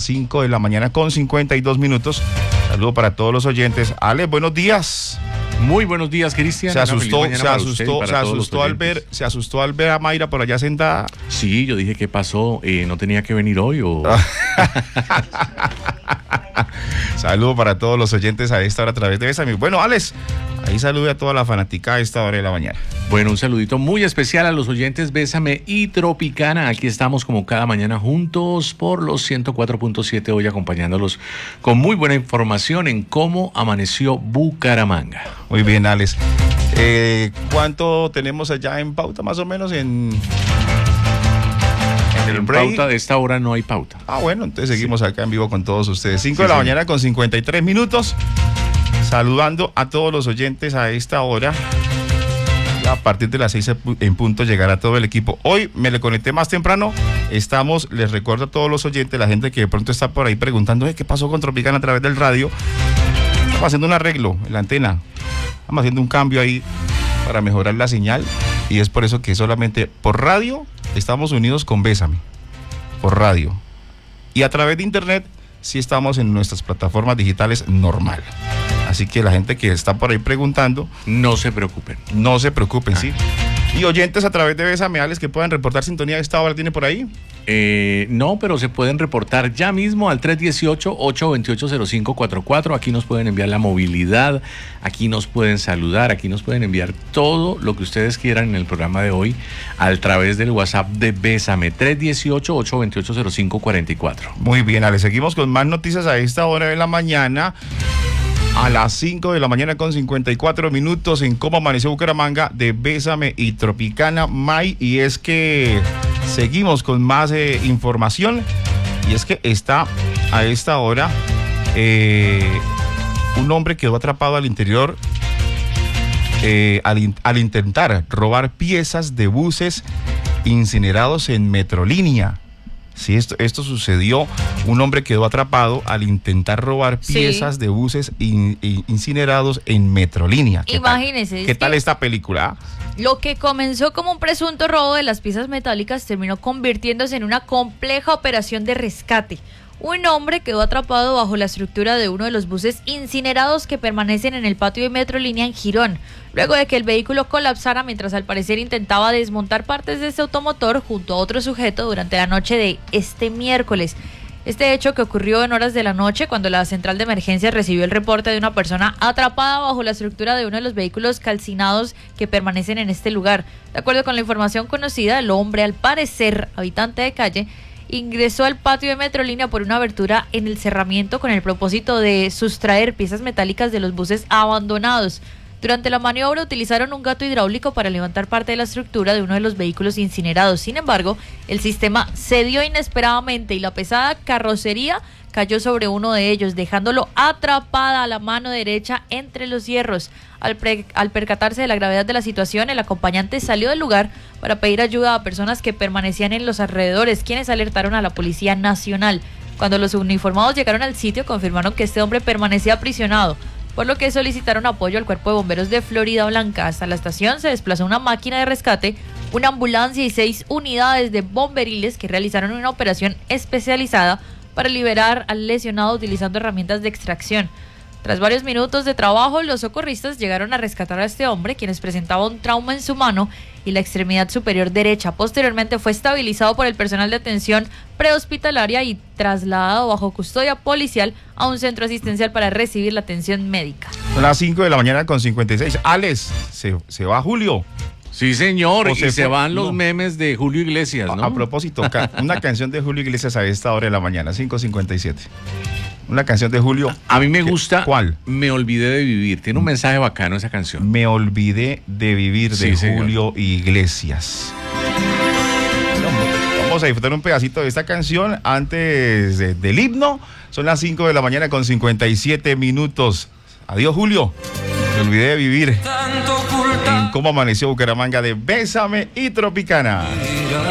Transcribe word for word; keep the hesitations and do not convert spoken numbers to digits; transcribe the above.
cinco de la mañana con cincuenta y dos minutos. Saludo para todos los oyentes. Ale, buenos días. Muy buenos días, Cristian. Se asustó, se asustó, se asustó al ver, se asustó al ver a Mayra por allá sentada. Sí, yo dije, ¿qué pasó? Eh, ¿No tenía que venir hoy o...? Saludo para todos los oyentes a esta hora a través de Bésame. Bueno, Alex, ahí salude a toda la fanática a esta hora de la mañana. Bueno, un saludito muy especial a los oyentes Bésame y Tropicana. Aquí estamos como cada mañana juntos por los ciento cuatro punto siete, hoy acompañándolos con muy buena información en cómo amaneció Bucaramanga. Muy bien, Alex. Eh, ¿Cuánto tenemos allá en pauta más o menos en... En pauta de esta hora no hay pauta. Ah, bueno, entonces seguimos sí. acá en vivo con todos ustedes. cinco sí, de la sí. mañana con cincuenta y tres minutos. Saludando a todos los oyentes a esta hora. A partir de las seis en punto llegará todo el equipo. Hoy me le conecté más temprano. Estamos, les recuerdo a todos los oyentes, la gente que de pronto está por ahí preguntando ¿qué pasó con Tropicana a través del radio? Estamos haciendo un arreglo en la antena. Estamos haciendo un cambio ahí para mejorar la señal. Y es por eso que solamente por radio estamos unidos con Bésame. Por radio. Y a través de internet sí estamos en nuestras plataformas digitales normal. Así que la gente que está por ahí preguntando, no se preocupen. No se preocupen, ah. sí. Y oyentes a través de Bésame, Alex, que puedan reportar sintonía a esta hora, ¿tiene por ahí? Eh, no, pero se pueden reportar ya mismo al tres uno ocho, ocho dos ocho, cero cinco cuatro cuatro. Aquí nos pueden enviar la movilidad, aquí nos pueden saludar, aquí nos pueden enviar todo lo que ustedes quieran en el programa de hoy a través del WhatsApp de Bésame, tres uno ocho, ocho dos ocho, cero cinco cuatro cuatro. Muy bien, Alex, seguimos con más noticias a esta hora de la mañana. A las cinco de la mañana con cincuenta y cuatro minutos en Cómo Amaneció Bucaramanga de Bésame y Tropicana, May. Y es que seguimos con más eh, información. Y es que está a esta hora eh, un hombre quedó atrapado al interior eh, al, in, al intentar robar piezas de buses incinerados en Metrolínea. Sí, esto, esto sucedió. Un hombre quedó atrapado al intentar robar piezas sí. de buses in, in, incinerados en Metrolínea. ¿Qué Imagínese. Tal, ¿qué tal esta película? Lo que comenzó como un presunto robo de las piezas metálicas terminó convirtiéndose en una compleja operación de rescate. Un hombre quedó atrapado bajo la estructura de uno de los buses incinerados que permanecen en el patio de Metrolínea en Girón, luego de que el vehículo colapsara mientras al parecer intentaba desmontar partes de ese automotor junto a otro sujeto durante la noche de este miércoles. Este hecho, que ocurrió en horas de la noche cuando la central de emergencia recibió el reporte de una persona atrapada bajo la estructura de uno de los vehículos calcinados que permanecen en este lugar. De acuerdo con la información conocida, el hombre, al parecer habitante de calle, ingresó al patio de Metrolínea por una abertura en el cerramiento con el propósito de sustraer piezas metálicas de los buses abandonados. Durante la maniobra utilizaron un gato hidráulico para levantar parte de la estructura de uno de los vehículos incinerados. Sin embargo, el sistema cedió inesperadamente y la pesada carrocería cayó sobre uno de ellos, dejándolo atrapada a la mano derecha entre los hierros. Al, pre, al percatarse de la gravedad de la situación, el acompañante salió del lugar para pedir ayuda a personas que permanecían en los alrededores, quienes alertaron a la Policía Nacional. Cuando los uniformados llegaron al sitio, confirmaron que este hombre permanecía aprisionado, por lo que solicitaron apoyo al Cuerpo de Bomberos de Florida Blanca. Hasta la estación se desplazó una máquina de rescate, una ambulancia y seis unidades de bomberiles que realizaron una operación especializada para liberar al lesionado utilizando herramientas de extracción. Tras varios minutos de trabajo, los socorristas llegaron a rescatar a este hombre, quien presentaba un trauma en su mano y la extremidad superior derecha. Posteriormente fue estabilizado por el personal de atención prehospitalaria y trasladado bajo custodia policial a un centro asistencial para recibir la atención médica. Son las cinco de la mañana con cincuenta y seis. Alex, se, se va Julio. Sí, señor, o y se, se fue, van los no. memes de Julio Iglesias, ¿no? A, a propósito, ca- una canción de Julio Iglesias a esta hora de la mañana, cinco cincuenta y siete. Una canción de Julio. A mí me gusta. ¿Cuál? Me olvidé de vivir. Tiene un mensaje bacano esa canción. Me olvidé de vivir, de sí, Julio señor. Iglesias. Bueno, vamos a disfrutar un pedacito de esta canción antes de, del himno. Son las cinco de la mañana con cincuenta y siete minutos. Adiós, Julio. Me olvidé de vivir. En Cómo Amaneció Bucaramanga de Bésame y Tropicana.